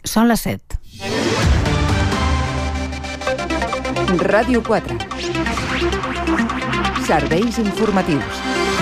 Són les 7. Ràdio 4. Serveis informatius.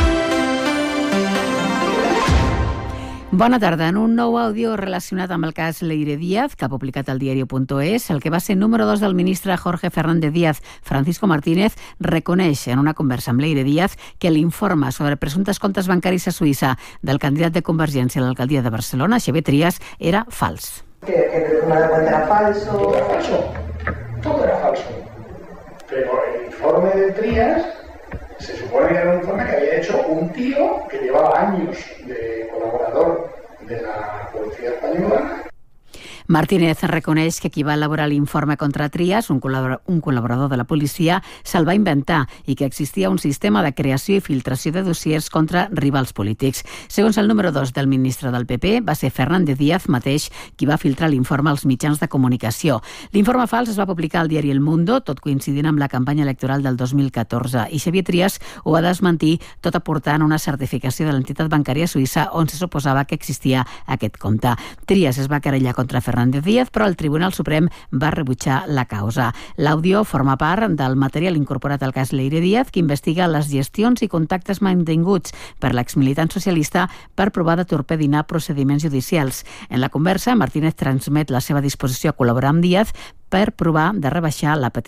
Bona tarda. En un nou àudio relacionat amb el cas Leire Díaz, que ha publicat el diario.es, el que va ser número 2 del ministre Jorge Fernández Díaz, Francisco Martínez, reconeix en una conversa amb Leire Díaz que l'informe sobre presumptes comptes bancaris a Suïssa del candidat de Convergència a l'alcaldia de Barcelona, Xavier Trias, era fals. Que el tema de cuenta era falso. Todo era falso. Pero el informe de Trias se supone que era un informe que había hecho un tío que llevaba años de colaborador de la Policía Española. Martínez reconeix que qui va elaborar l'informe contra Trias, un col·laborador de la policia, se'l va inventar i que existia un sistema de creació i filtració de dossiers contra rivals polítics. Segons el número 2 del ministre del PP, va ser Fernández Díaz mateix qui va filtrar l'informe als mitjans de comunicació. L'informe fals es va publicar al diari El Mundo, tot coincidint amb la campanya electoral del 2014, i Xavier Trias ho va desmentir, tot aportant una certificació de l'entitat bancària suïssa on se suposava que existia aquest compte. Trias es va querellar contra Fernández Díaz, però el Tribunal Suprem va rebutjar la causa. L'àudio forma part del material incorporat al cas Leire Díaz, que investiga les gestions i contactes mantinguts per l'exmilitant socialista per provar de torpedinar procediments judicials. En la conversa, Martínez transmet la seva disposició a col·laborar amb Díaz per provar de rebaixar la petició